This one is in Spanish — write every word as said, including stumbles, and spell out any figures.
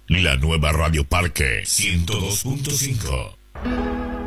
La nueva Radio Parque ciento dos punto cinco.